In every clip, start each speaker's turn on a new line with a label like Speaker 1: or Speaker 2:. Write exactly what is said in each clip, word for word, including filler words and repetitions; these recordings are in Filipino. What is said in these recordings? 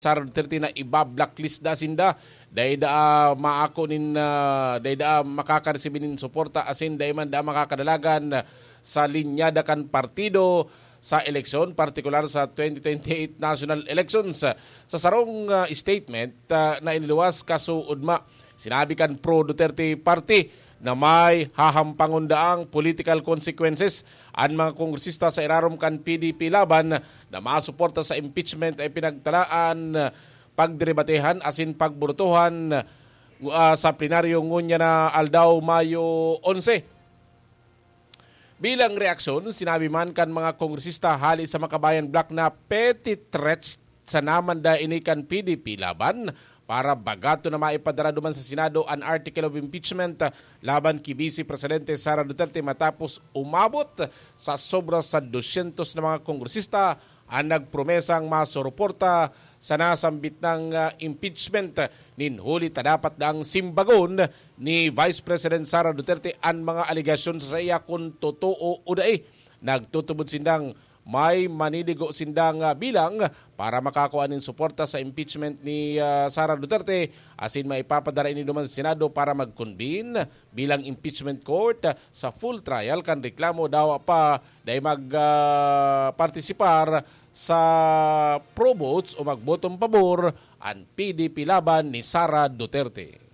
Speaker 1: Sara Duterte na iba-blacklist da sinda dahil da maako nin uh, dahil da makakaresibinin suporta asin dahil man da makakadalagan sa linyada kan partido sa eleksyon, partikular sa twenty twenty-eight national elections. Sa sarong uh, statement uh, na iniluwas kaso udma, sinabi kan pro-Duterte party na may hahampangon daang political consequences ang mga kongresista sa irarom kan P D P laban na masuporta sa impeachment ay pinagtalaan pagdebatehan asin pagburutuhan uh, sa plenaryo ngunya na aldaw Mayo eleven. Bilang reaksyon, sinabi man kan mga kongresista hali sa Makabayan Bloc na petty threats sa naman da inikan P D P laban para bagato na maipadara duman sa Senado an article of impeachment laban ki Vice Presidente Sara Duterte matapos umabot sa sobra sa two hundred na mga kongresista ang nagpromesang masuporta sa nasambit ng uh, impeachment. Ninhuli ta dapat ang simbagon ni Vice President Sara Duterte ang mga aligasyon sa iya kung totoo o dahi. Nagtutubod sindang may manidigo sindang uh, bilang para makakuha ng suporta sa impeachment ni uh, Sara Duterte asin maipapadara ini duman sa Senado para mag-convene bilang impeachment court uh, sa full trial kan reklamo daw pa dahil mag-partisipar uh, sa pro votes o magbotong pabor ang P D P laban ni Sara Duterte.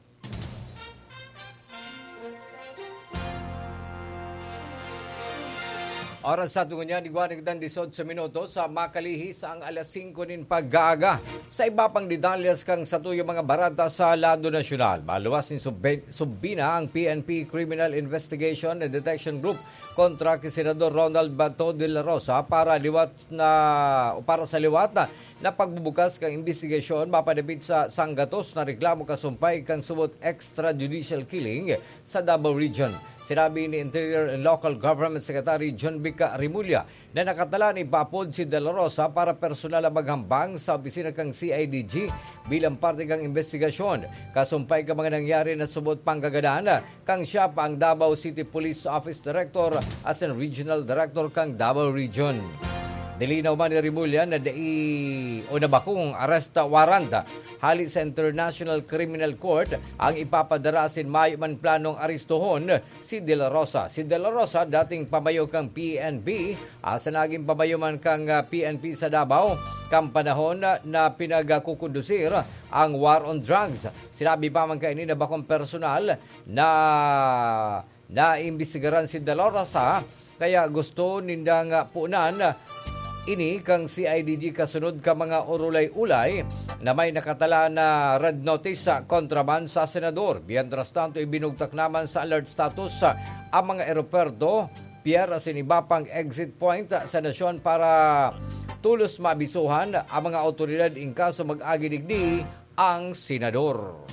Speaker 2: Oras sa tungo niya, nigwanagdan eighteen minuto sa makalihis ang alas singko nin pag-aaga. Sa iba pang detalles kang sa tuyo mga barata sa lado nasyonal. Maluwas ni subbina ang P N P Criminal Investigation and Detection Group kontra kay Senador Ronald Bato de la Rosa para liwat na o para sa liwat na na pagbubukas kang investigasyon mapadapit sa sanggatos na reklamo kasumpay kang subot extrajudicial killing sa Davao Region. Sinabi ni Interior and Local Government Secretary John Bica Rimulya na nakatala ni Bapod si De La Rosa para personal na maghambang sa opisina kang C I D G bilang parte kang investigasyon. Kasumpay ka mga nangyari na subot pangkagadan kang siya pa ang Davao City Police Office Director as an Regional Director kang Davao Region. Nilinaw man ni Rimulya na dai o nabakong arrest warrant hali sa International Criminal Court ang ipapadara sin Mayo man planong aristohon si De La Rosa. Si De La Rosa dating pamayo kang P N P asa naging pamayo man kang P N P sa Davao kang panahon na pinagkukundusir ang war on drugs. Sinabi pa man kaini na bakong personal na naimbestigaran si De La Rosa kaya gusto nindang punan ini kang C I D G kasunod ka mga urulay-ulay na may nakatala na red notice sa kontraban sa senador. Mientras tanto, ibinugtak naman sa alert status ang mga aeroporto, pier asin iba pang exit point sa nasyon para tulos mabisuhan ang mga otoridad in kaso mag-agidigdi ang senador.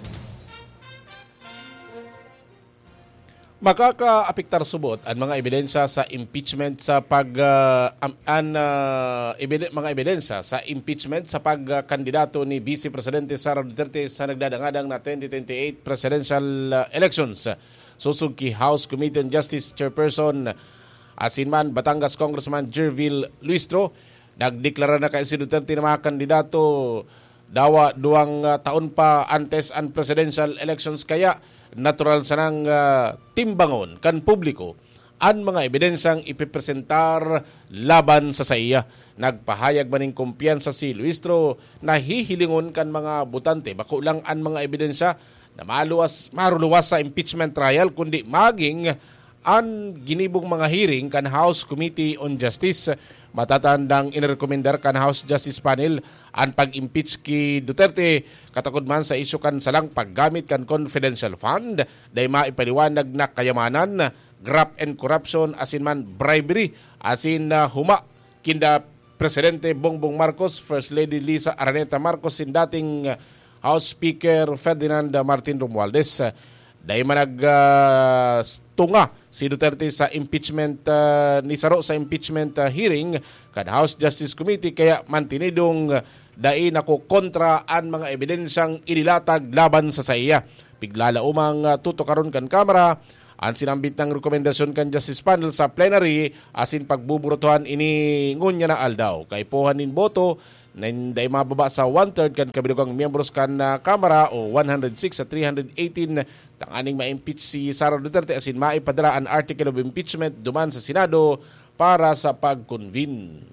Speaker 1: Makakaapektar subot ang mga ebidensya sa impeachment sa pag uh, an uh, ebiden- mga ebidensya sa impeachment sa pagkandidato ni Vice Presidente Sara Duterte sa nagdadangadang na twenty twenty-eight presidential uh, elections. Susug ki House Committee on Justice Chairperson asinman Batangas Congressman Jervil Luistro nagdeklara na kay si Duterte na mga kandidato dawa duwang uh, taon pa antes ang presidential elections kaya natural sanang uh, timbangon kan publiko ang mga ebidensyang ipipresentar laban sa saya. Nagpahayag maning kumpiyansa si Luistro na hihilingon kan mga butante bako lang ang mga ebidensya na maluwas, maruluwas sa impeachment trial kundi maging ang ginibong mga hearing kan House Committee on Justice. Matatandang inirekomendar kan House Justice Panel ang pag-impeach ki Duterte katakod man sa isyu kan salang paggamit kan confidential fund day maipaliwanag na kayamanan, graft and corruption asin man bribery asin uh, huma kinda Presidente Bongbong Marcos, First Lady Lisa Araneta Marcos sin dating uh, House Speaker Ferdinand Martin Romualdez. Day manag tunga uh, si Duterte sa impeachment uh, ni Saro sa impeachment uh, hearing kan House Justice Committee kaya mantinidong uh, dai nako kontra an mga ebidensyang inilatag laban sa saya. Piglala umang uh, tutukaron kan Kamara ang sinambit ng rekomendasyon kan Justice Panel sa plenary asin pagbuburotohan ini ngunya na aldaw kay pohanin boto Nanday mababa sa one-third kan kabilugang miyembros kan na Kamara o one hundred six sa three hundred eighteen tanganing ma-impeach si Sara Duterte asin maipadala ang article of impeachment duman sa Senado para sa pag-convene.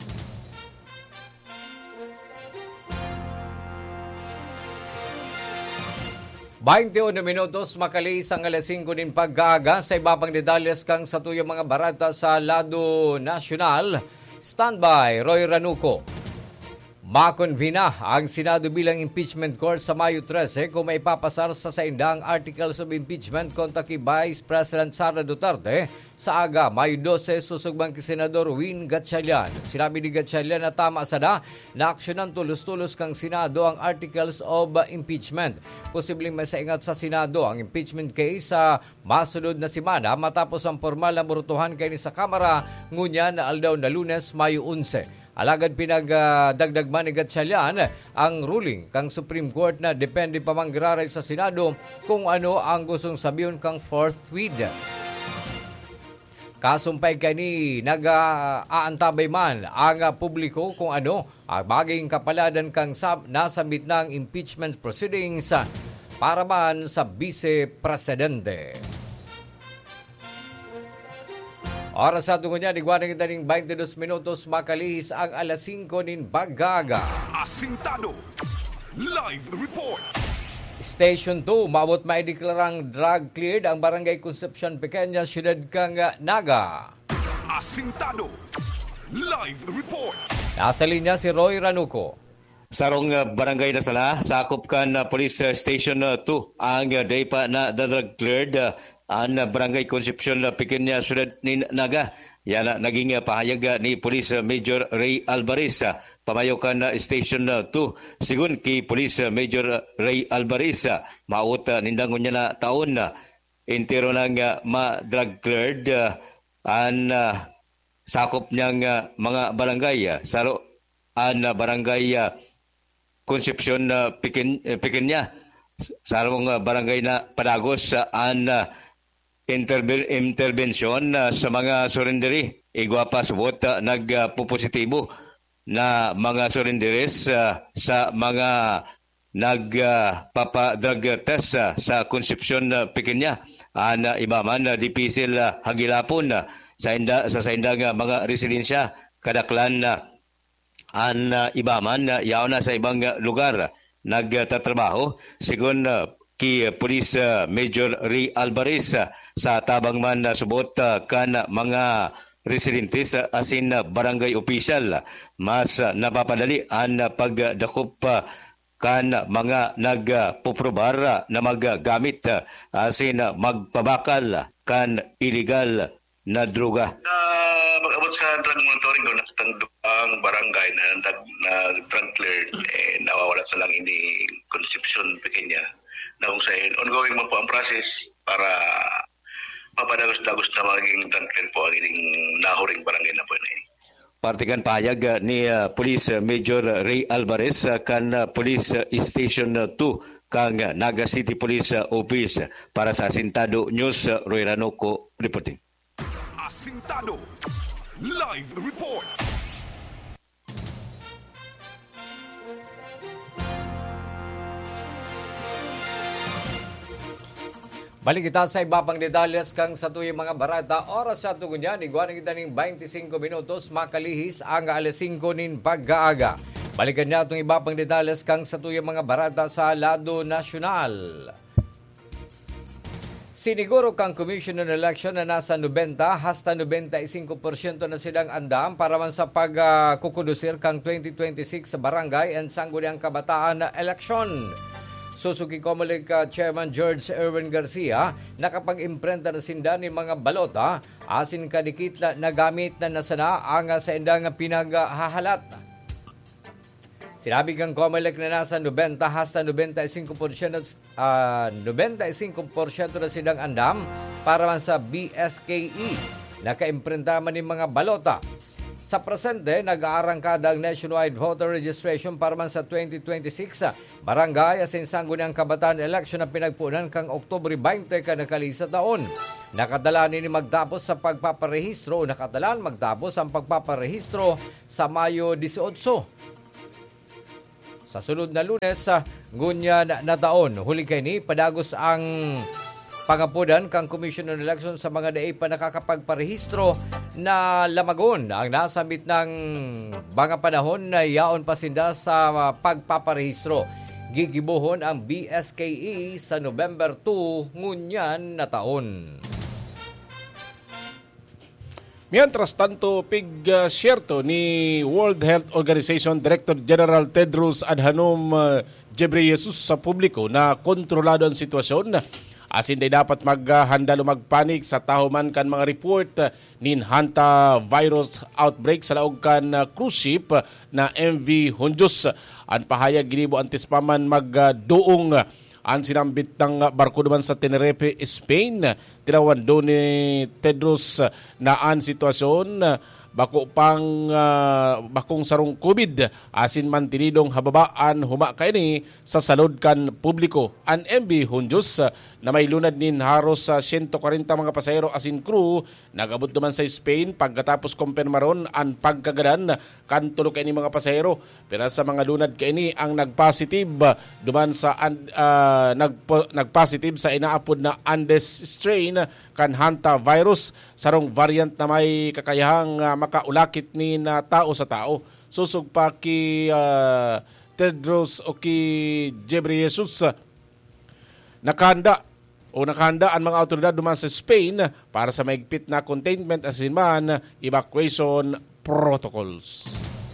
Speaker 2: twenty-one minutos makalis ang alas singko din pag-aaga sa iba pang detalles kang sa tuyong mga barata sa lado nasyonal. Standby, Roy Ranuco. Makonvina ang Senado bilang impeachment court sa Mayo thirteen kung may papasar sa saindang articles of impeachment kontra kay Vice President Sara Duterte sa aga Mayo twelve susugban kay Senador Win Gatchalian. Sinabi ni Gatchalian na tama sada na aksyonan tulos-tulos kang Senado ang articles of impeachment. Posibleng masaingat sa Senado ang impeachment case sa masunod na simana matapos ang formal na botohan kay ni sa Kamara ngunya na aldaw na Lunes Mayo eleven. Alagad pinagdagdag man ni Gatchalian ang ruling kang Supreme Court na depende pa manggiraray sa Senado kung ano ang gustong sabihin kang fourth read. Kasumpay kani nag-aantabay man ang publiko kung ano ang baging kapaladan kang sab nasambit ng impeachment proceedings para man sa Vice Presidente. Oras sa tungo niya, nigwanang kita ng twenty-two minutos makalihis ang alas singko nin Bagaga.
Speaker 3: Asintado, live report.
Speaker 2: Station two, maabot maideklarang drug cleared ang Barangay Concepcion Pequeña, Syudad kang Naga.
Speaker 3: Asintado, live report.
Speaker 2: Nasa linya si Roy Ranuco.
Speaker 4: Sarong uh, barangay na sala, sakop kan uh, Police uh, Station uh, two ang uh, day pa na drug cleared uh, ang uh, Barangay Concepcion uh, Pequeña, Syudad ni Naga. Yan uh, naging uh, pahayag uh, ni Police uh, Major Ray Alvarez uh, pamayokan uh, Station uh, two. Sigun kay Police uh, Major uh, Ray Alvarez uh, maut uh, nindangon niya na taon na uh, intero ng uh, ma-drug cleared uh, ang uh, sakop niyang uh, mga barangay uh, saro ang uh, barangay uh, Concepcion uh, Pequeña, uh, Pequeña sarong uh, barangay na Padagos uh, ang uh, interbe- intervention uh, sa mga surrenderi. Igwa pa subot uh, nagpupositibo uh, na mga surrenderies uh, sa mga nagpapa-drug uh, test uh, sa Concepcion uh, Pequeña. Ang uh, iba man uh, dipisil uh, hagilapon uh, sa inda, sa saindang uh, mga residensya kadaklan na uh, ang uh, iba man uh, yaw na sa ibang uh, lugar uh, nagtatrabaho sigon uh, ki uh, Police uh, Major Ray Alvarez uh, sa tabang man uh, subot uh, kan uh, mga residentes uh, asin uh, barangay official uh, mas uh, napapadali ang uh, pagdakop uh, kan uh, mga nagpuprobar uh, na maggamit uh, asin uh, magpabakal uh, kan illegal na droga.
Speaker 5: Uh, mag-abot sa drug monitoring doon ang barangay na, na, na drug cleared eh, nawawala sa lang ini Concepcion Pequeña na kung sa ongoing mo po ang process para mapadagos-dagos na maging drug cleared po ang ining nahuring barangay na po na ini.
Speaker 4: Partikan pahayag uh, ni uh, Police Major Ray Alvarez uh, kan uh, Police Station two kang uh, Naga City Police uh, Office para sa Asintado News. uh, Roy Ranuco reporting.
Speaker 3: Asintado, live report.
Speaker 2: Balik kita sa iba pang detalles kang sa tuyong mga barata. Oras sa tugon niya, iguanan kita ng twenty-five minutos makalihis ang alas singko nin pag-aaga. Balikan niya itong iba pang detalles kang sa tuyong mga barata sa lado nasyonal. Siniguro kang Commission on Election na nasa ninety hasta ninety-five percent na silang andam para man sa pagkukudusir kang twenty twenty-six sa barangay and sangguniang kabataan na eleksyon. Susuki Comelec uh, Chairman George Erwin Garcia nakapag-imprenta na sinda ni mga balota asin kadikit na nagamit na nasana ang uh, sa indang pinaghahalat. Sinabi kang Comelec na nasa ninety hasta ninety-five percent uh, ninety-five percent na silang andam para man sa B S K E. Naka-imprenta man ni mga balota. Sa presente, nag-aarangkada ang nationwide voter registration para man sa twenty twenty-six barangay asin sangguniang kabataan election na pinagpunan kang Oktubre twenty ka nakalisa taon. Nakadala ni magtapos sa pagpaparehistro o nakadalan magtapos ang pagpaparehistro sa Mayo eighteen. Sa sunod na Lunes, uh, ngunya na, na taon, huli kay ni padagos ang pangapudan kang Commission on Election sa mga daay pa nakakapagparehistro na lamagon ang nasambit ng mga panahon na yaon pasinda sa uh, pagpaparehistro. Gigibuhon ang B S K E sa November two ngunyan na taon.
Speaker 1: Mientras tanto, pig-siyerto ni World Health Organization Director General Tedros Adhanom Ghebreyesus sa publiko na kontrolado ang sitwasyon. Asin day dapat maghanda o magpanik sa tahuman kan mga report nin hanta virus outbreak sa laog kan cruise ship na M V Honjos. Ang pahayag ginibo antes paman magduong ang sinambit ng barko naman sa Tenerife, Spain. Tinawan doon ni Tedros na ang sitwasyon bako pang uh, bakong sarong COVID asin man tinidong hababaan huma kaini sa salod kan publiko. Ang M V Honjos na may lunad nin haros sa one hundred forty mga pasahero asin crew nagabot naman sa Spain pagkatapos kumpirmaron ang pagkagadan kan tulo kaini mga pasahero. Pero sa mga lunad kaini ang nagpositive duman sa uh, nagpo, nagpositive sa inaapod na Andes strain kan hanta virus sarong variant na may kakayahang uh, makaulakit ni na tao sa tao. Susog pa ki uh, Tedros o ki Ghebreyesus uh, nakahanda o nakahanda ang mga autoridad duman sa Spain para sa maigpit na containment as in man evacuation protocols.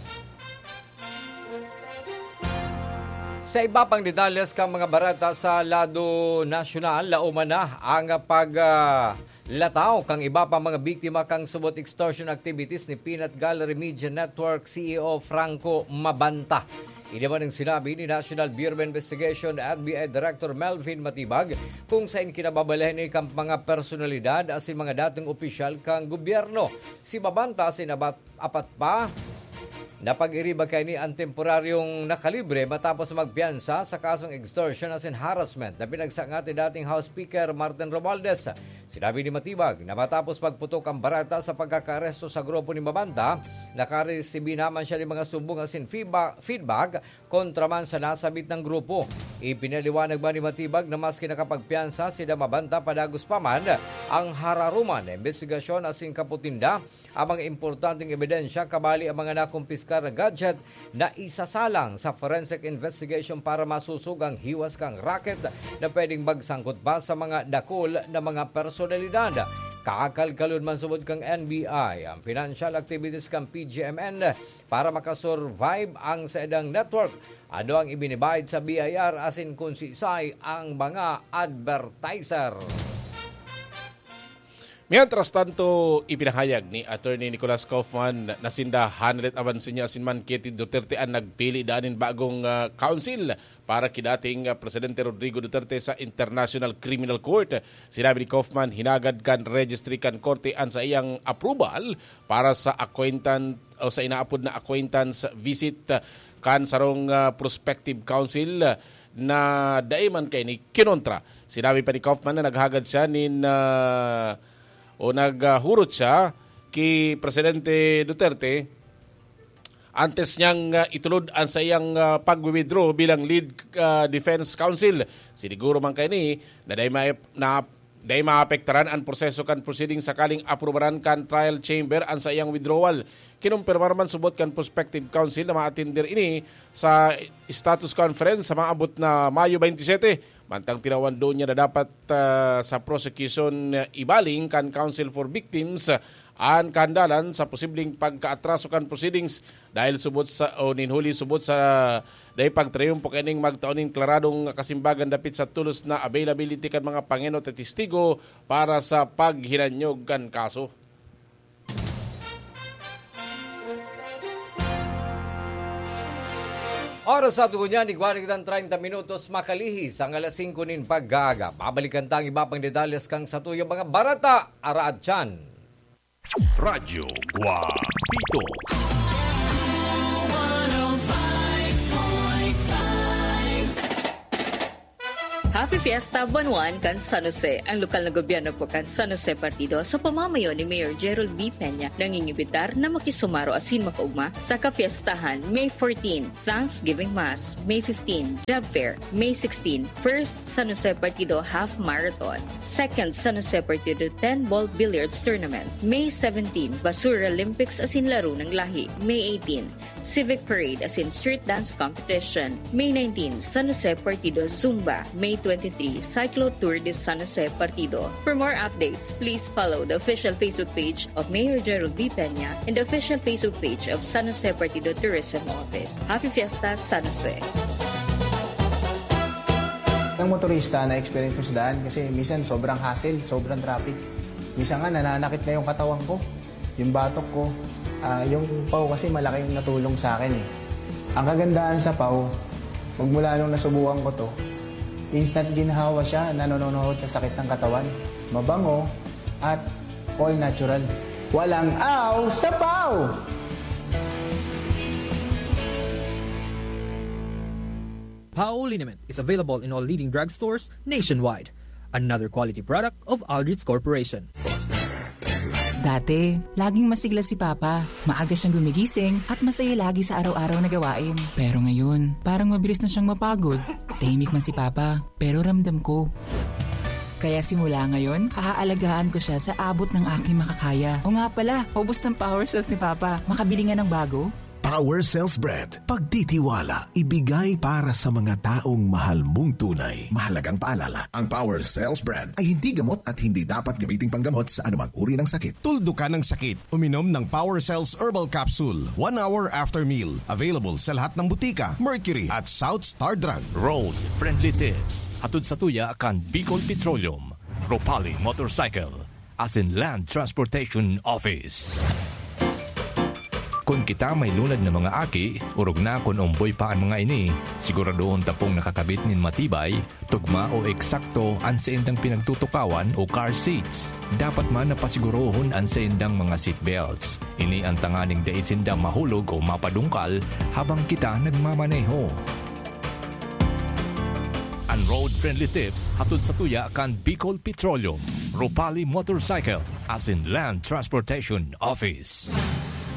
Speaker 2: Sa iba pang detalles kang mga barata sa lado nasyonal, lauman na ang paglataw uh, kang iba pang mga biktima kang subot extortion activities ni Peanut Gallery Media Network C E O Franco Mabanta. Ini man ang sinabi ni National Bureau of Investigation F B I Director Melvin Matibag kung saan kinababalahin ni kang mga personalidad asin mga dating opisyal kang gobyerno. Si Mabanta sinabat apat pa napag-iriba kay ni ang temporaryong nakalibre matapos magpiyansa sa kasong extortion as in harassment na pinagsangat ni dating House Speaker Martin Romualdez. Sinabi ni Matibag na matapos pagputok ang barata sa pagkakaresto sa grupo ni Mabanta, nakaresibi naman siya ng mga sumbong as in feedback kontra man sa nasabit ng grupo. Ipinaliwanag ba ni Matibag na maski nakapagpiyansa sila Mabanta padagos pa man ang hararuman na investigasyon as in kaputinda ang mga importanteng ebidensya kabali ang mga nakumpiskar na gadget na isasalang sa forensic investigation para masusugang hiwas kang racket na pwedeng magsangkot pa sa mga dakol na mga personalidad. Kakalkalon man subod kang N B I ang financial activities kang P G M N para makasurvive ang sa edang network. Ano ang ibinibayad sa B I R asin kung sisay ang mga advertiser.
Speaker 1: Mientras tanto, ipinahayag ni Attorney Nicholas Kaufman na sinda one hundred avansin niya asinman Kitty Duterte ang nagpili daanin bagong uh, council para kidating uh, Presidente Rodrigo Duterte sa International Criminal Court. Sinabi ni Kaufman, hinagad kan registry kan korte an sa iyang approval para sa acquaintance o sa inaapod na acquaintance visit uh, kan sarong uh, prospective council uh, na daiman kay ni kinontra. Sinabi pa ni Kaufman na naghagad siya nin uh, o naghurot siya kay Presidente Duterte antes niyang uh, itulod ang sa iyang uh, pag-withdraw bilang lead uh, defense counsel. Siniguro man kay ni na day ma na day maapektaran ang proseso kan proceeding sakaling aprobaran kan trial chamber ang sa iyang withdrawal. Kinumpirmar man subot kan prospective counsel na maatindir ini sa status conference sa maabot na Mayo twenty-seven. Mantang tinawan doon niya na dapat uh, sa prosecution uh, ibaling kan Council for Victims uh, ang kandalan sa posibleng pagkaatraso kan proceedings dahil subot sa o ninhuli subot sa dahil pagtriumpo kaning magtaoning klaradong kasimbagan dapit sa tulos na availability kan mga pangenot at testigo para sa paghinanyog kan kaso.
Speaker 2: Oras sa tugon niya, nigwanig ng thirty minutos makalihis ang alas singko nin paggaga. Pabalikan tang iba pang detalles kang sa tuyong mga barata, araad tiyan.
Speaker 3: Radyo Guapito.
Speaker 6: Happy Fiesta Buwan kan San Jose. Ang lokal na gobyerno po kan San Jose Partido sa pamamayo ni Mayor Gerald B. Peña nangingibitar na makisumaro asin makaugma sa kapiestahan May fourteenth, Thanksgiving Mass, May fifteenth, Job Fair, May sixteenth, First San Jose Partido Half Marathon, Second San Jose Partido ten-Ball Billiards Tournament, May seventeenth, Basura Olympics asin laro ng lahi, May eighteenth, Civic Parade asin Street Dance Competition, May nineteenth, San Jose Partido Zumba, May twenty-third, Cyclo Tour de San Jose Partido. For more updates, please follow the official Facebook page of Mayor Gerald B. Peña and the official Facebook page of San Jose Partido Tourism Office. Happy Fiesta, San Jose!
Speaker 7: Ang motorista na experience ko sa daan kasi minsan sobrang hassle, sobrang traffic. Minsan nga nananakit na yung katawan ko, yung batok ko. Uh, yung P A W kasi malaking natulong sa akin eh. Ang kagandahan sa P A W, magmula nung nasubukan ko to, instant ginhawa siya, nanonood sa sakit ng katawan. Mabango at all natural. Walang aw sa P A W!
Speaker 8: P A W Liniment is available in all leading drugstores nationwide. Another quality product of Aldrich Corporation.
Speaker 9: Dati, laging masigla si Papa. Maaga siyang gumigising at masaya lagi sa araw-araw na gawain. Pero ngayon, parang mabilis na siyang mapagod. Tahimik man si Papa, pero ramdam ko. Kaya simula ngayon, haaalagaan ko siya sa abot ng aking makakaya. O nga pala, ubos ng power cells ni Papa. Makabili nga ng bago.
Speaker 10: Power Cells Bread. Pagtitiwala, ibigay para sa mga taong mahal mong tunay. Mahalagang paalala, ang Power Cells Bread ay hindi gamot at hindi dapat gamiting panggamot sa anumang uri ng sakit.
Speaker 11: Tuldukan ng sakit, uminom ng Power Cells Herbal Capsule. One hour after meal. Available sa lahat ng butika, Mercury at South Star Drug.
Speaker 3: Road Friendly Tips. Hatod sa tuya kan Bicol Petroleum, Ropali Motorcycle, as in Land Transportation Office. Kung kita may lunad na mga aki, urog na kung umboy pa ang mga ini, siguraduhon tapong nakakabit nin matibay, tugma o eksakto ang saindang pinagtutukawan o car seats. Dapat man napasigurohon ang saindang mga seatbelts. Ini ang tanganing daisindang mahulog o mapadungkal habang kita nagmamaneho. Ang road-friendly tips hatod sa tuya kan Bicol Petroleum, Ropali Motorcycle, as in Land Transportation Office.